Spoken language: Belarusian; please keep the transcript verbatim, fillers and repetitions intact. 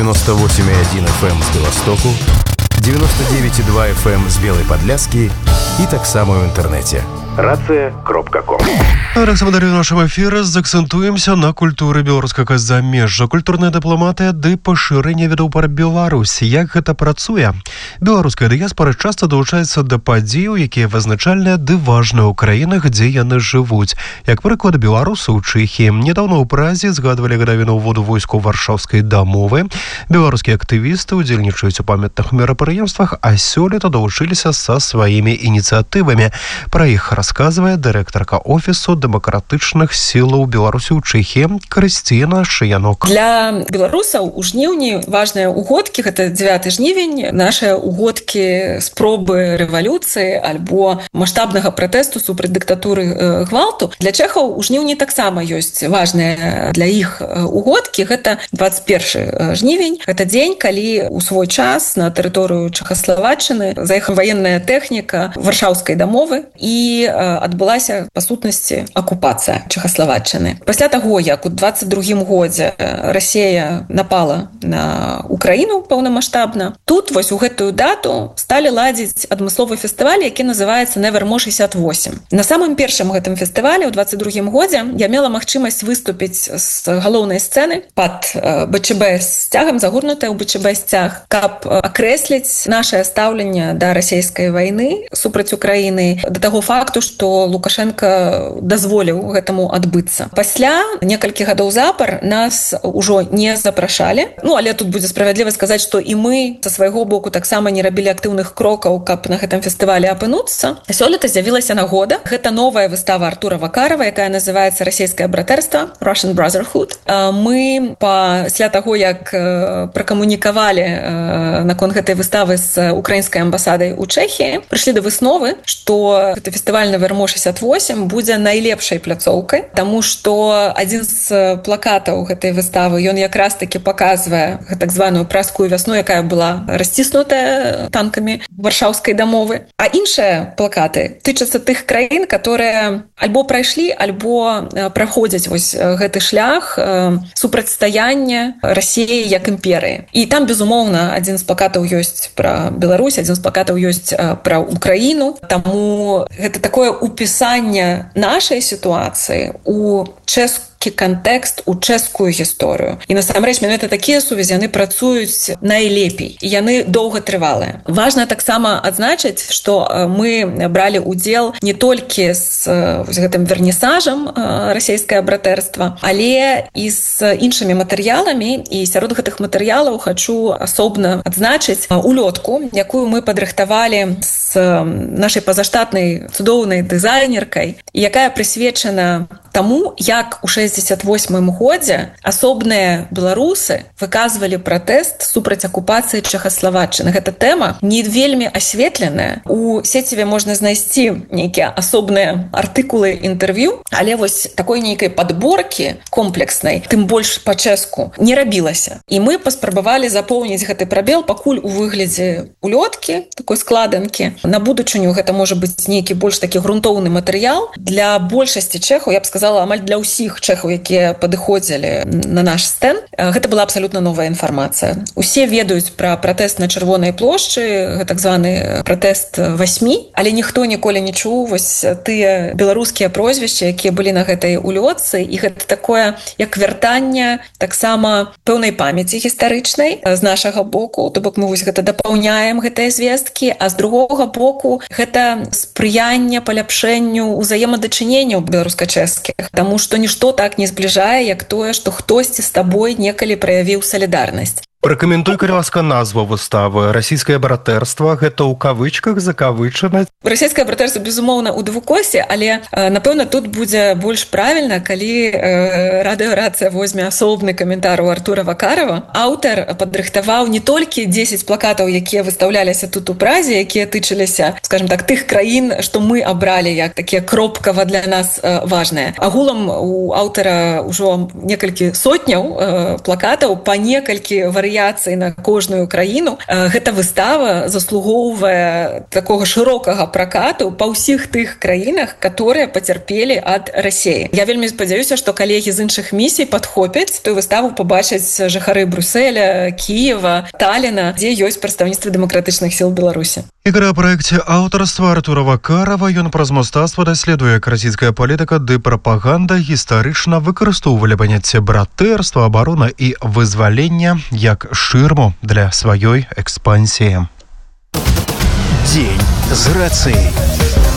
девяносто восемь и один эф эм з Беластоку, девяносто девять и два эф эм з Белой Подляски і таксама ў інтэрнэце. рацыя кропка ком. Рассамадарю нашего эфира заакцэнтуемся на культуры беларускага замежжа. Культурная дыпламатыя ды пашырэнне ведаў пра Беларусь. Як гэта працуе? Беларуская дыяспора часта далучаецца да падзеяў, якія вызначальныя ды важныя ў краінах, дзе яны жывуць. Як прыклад, беларусы ў Чэхіі. Нядаўна ў Празе згадвалі гадавіну ўводу войскаў варшаўскай дамовы. Беларускія актывісты удзельнічаюць у памятных мерапрыемствах, а сёлета далучыліся са сваімі ініцыятывамі. Пра іх рассказывает директорка офису демократичных сил Беларуси у Чехии Кристина Шиянок. Для белорусов у жніўні важные угодки, это девятый жнівень, наши угодки спробы революции альбо масштабного протесту супраць диктатуры э, гвалту. Для чехов у жніўні таксама есть важные для их угодки. Это двадцать первый жнівень. Это день, калі у свой час на территорию Чехословаччыны заехала военная техника Варшаўскай дамовы и адбылася па сутнасці акупацыя Чехословаччыны. Пасля таго, як у двадцать другім годзе Расія напала на Украіну паўнамаштабна, тут вось у гэтую дату сталі ладзіць адмысловы фестываль, які называецца Nevermore шестьдесят восемь. На самым першым гэтым фестывалі ў двадцать другім годзе я мела магчымасць выступіць з галоўнай сцэны пад БЧБ сцягам, загорнутая ў БЧБ сцяг, каб акрэсліць нашае стаўленне да расійскай вайны супраць Украіны, да таго факту, што Лукашенко дазволіў гэтаму адбыцца. Пасля некалькі гадоў запар нас ужо не запрашалі. Ну, але тут будзе справядліва сказаць, што і мы са свайго боку таксама не рабілі актыўных крокаў, каб на гэтым фестывалі апынуцца. Сёлета з'явілася нагода. Гэта новая выстава Артура Вакарова, якая называецца «Расійскае братэрства» Russian Brotherhood. Мы пасля таго, як пракамунікавалі наконт гэтай выставы з украінскай амбасадай у Чэхіі, прыйшлі да высновы, што гэты фестываль Nevermore шестьдесят восемь будзе найлепшай пляцоўкай, таму што адзін з плакатаў гэтай выставы, ён якраз таки паказвае так званую праскую вясну, якая была расціснутая танкамі Варшаўскай дамовы. А іншыя плакаты тычацца тых краін, которые альбо прайшлі, альбо праходзяць вось гэты шлях супрацьстаяння Расіі як імперыі. І там, безумоўна, адзін з плакатаў ёсць пра Беларусь, адзін з плакатаў ёсць пра Украіну. Таму гэта такое упісанне нашай сітуацыі у чэшскую кантэкст, у чэшскую гісторыю. І насамрэч менавіта такія сувязі, яны працуюць найлепей. І яны доўгатрывалыя. Важна таксама адзначыць, што мы бралі ўдзел не толькі з гэтым вернісажам расійскае братэрства, але і з іншымі матэрыяламі. І сярод гэтых матэрыялаў хачу асобна адзначыць улётку, якую мы падрыхтавалі з нашай пазаштатнай цудоўнай дызайнеркай, якая прысвечана таму, як у шэсцьдзесят восьмым годзе асобныя беларусы выказвалі пратэст супраць акупацыі Чехаславаччыны. Гэта тэма не вельмі асветленая. У сеціве можна знайсці нейкія асобныя артыкулы інтэрв'ю, але вось такой нейкай падборкі комплекснай, тым больш па-чэшску, не рабілася. І мы паспрабавалі запоўніць гэты прабел пакуль у выглядзе улёткі, такой складанкі. На будучыню гэта можа быць нейкі больш такі грунтоўны матэрыял. Для большасці чэхаў, я б сказала, амаль для ўсіх чэхаў, якія падыходзілі на наш стэнд, гэта была абсалютна новая інфармацыя. Усе ведаюць пра пратэст на Чырвонай плошчы, так званы пратэст васьмі, але ніхто ніколі не чуў вось тыя беларускія прозвішчы, якія былі на гэтай улётцы, і гэта такое як вяртанне таксама пэўнай памяці гістарычнай з нашага боку, то бок мы вось гэта дапаўняем гэтыя звесткі, а з другога боку гэта спрыянне паляпшэнню ўзаемадачыненняў беларуска-чэшскіх. Таму што нішто так не збліжае, як тое, што хтосьці з табой некалі праявіў салідарнасць. Пракаментуй, калі ласка, назву выставы. Расійскае братэрства, гэта ў кавычках закавычана. Расійскае братэрства, безумоўна, у двукосе, але, напэўна, тут будзе больш правільна, калі радыёрацыя возьме асобны каментар у Артура Вакарова. Аўтар падрыхтаваў не толькі дзесяць плакатаў, якія выстаўляліся тут у Празе, якія тычыліся, скажем так, тых краін, што мы абралі як такія кропкава для нас важныя. Агулам у аўтара ўжо некалькі сотняў плакатаў па некалькі варыянтаў варыяцый на кожную краіну. Гэта выстава заслугоўвае такога шырокага пракату па ўсіх тых краінах, которые пацярпелі ад Расіі. Я вельмі спадзяюся, што калегі з іншых місій падхопяць тую выставу, побачаць жыхары Брюсселя, Киева, Талліна, дзе ёсць прадстаўніцтва дэмакратычных сіл Беларусі. І калі праекце аўтарства Артура Вакарава, ён праз мастацтва даследуе, як расійская палітыка ды прапаганда гістарычна выкарыстоўвалі паняцце братэрства, абарона і вызвалення як шырму для сваёй экспансіі. Дзень з рацыяй.